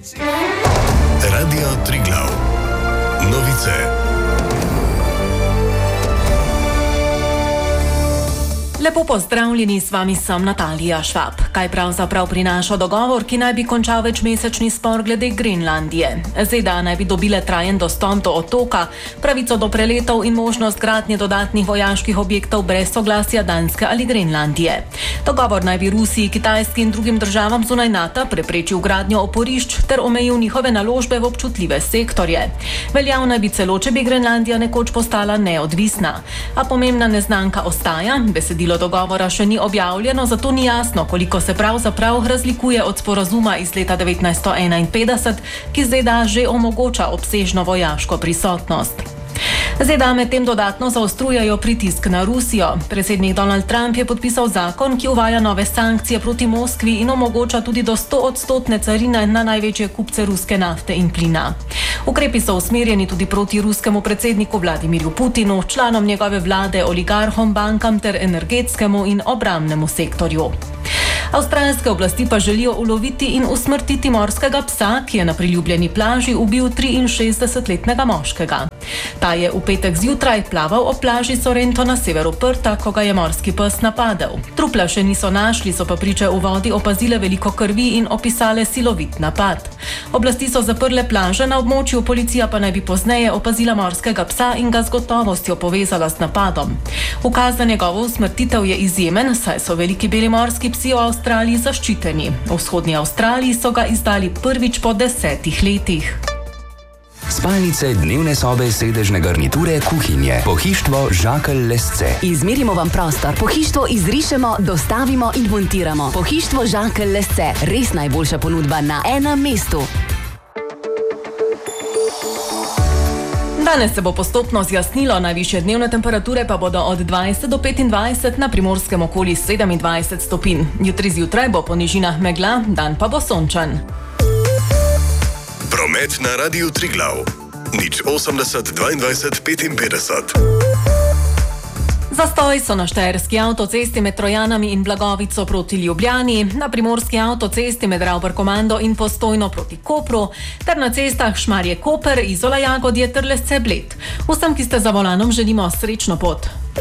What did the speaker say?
Radio Triglav. Novice. Lepo pozdravljeni, s vami sem Natalija Švab. Kaj pravzaprav prinaša dogovor, ki naj bi končal večmesečni spor glede Grenlandije? ZDA naj bi dobile trajen dostop do otoka, pravico do preletov in možnost gradnje dodatnih vojaških objektov brez soglasja Danske ali Grenlandije. Dogovor naj bi Rusiji, Kitajski in drugim državam zunaj NATO preprečil gradnjo oporišč ter omejil njihove naložbe v občutljive sektorje. Veljal naj bi celo, če bi Grenlandija nekoč postala neodvisna. A pomembna neznanka ostaja, besedilo dogovora še ni objavljeno, zato ni jasno, koliko se pravzaprav razlikuje od sporazuma iz leta 1951, ki ZDA že omogoča obsežno vojaško prisotnost. ZDA medtem dodatno zaostrujajo pritisk na Rusijo. Predsednik Donald Trump je podpisal zakon, ki uvaja nove sankcije proti Moskvi in omogoča tudi do 100% carine na največje kupce ruske nafte in plina. Ukrepi so usmerjeni tudi proti ruskemu predsedniku Vladimirju Putinu, članom njegove vlade, oligarhom, bankam ter energetskemu in obrambnemu sektorju. Avstralske oblasti pa želijo uloviti in usmrtiti morskega psa, ki je na priljubljeni plaži ubil 63-letnega moškega. Ta je v petek zjutraj plaval ob plaži Sorrento na severu Pertha, ko ga je morski pes napadel. Trupla še niso našli, so pa priče v vodi opazile veliko krvi in opisale silovit napad. Oblasti so zaprle plaže na območju, policija pa naj bi pozneje opazila morskega psa in ga z gotovostjo povezala s napadom. Ukaz za njegovo usmrtitev je izjemen, saj so veliki beli morski psi v Avstraliji zaščiteni. V vzhodni Avstraliji so ga izdali prvič po 10 letih. Spalnice, dnevne sobe, sedežne garniture, kuhinje. Pohištvo Žakelj Lesce. Izmerimo vam prostor, pohištvo izrišemo, dostavimo in montiramo. Pohištvo Žakelj Lesce, res najboljša ponudba na enem mestu. Danes se bo postopno zjasnilo, najvišje dnevne temperature pa bodo od 20 do 25, na Primorskem okoli 27 stopinj. Jutri zjutraj bo po nižinah megla, dan pa bo sončen. Promet na Radiu Triglav. 080 22 55. Zastoj so na štajerski avtocesti med Trojanami in Blagovico proti Ljubljani, na primorski avtocesti med Ravbarkomando in Postojno proti Kopru, ter na cestah Šmarje-Koper, Izola-Jagodje ter Lesce-Bled. Vsem, ki ste za volanom, želimo srečno pot.